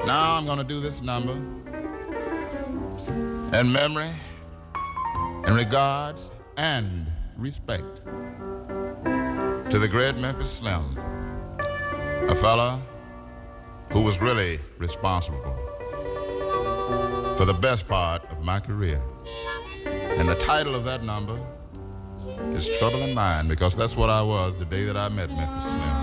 Now I'm going to do this number in memory, in regards, and respect to the great Memphis Slim, a fella who was really responsible for the best part of my career. And the title of that number is Trouble in Mind, because that's what I was the day that I met Memphis Slim.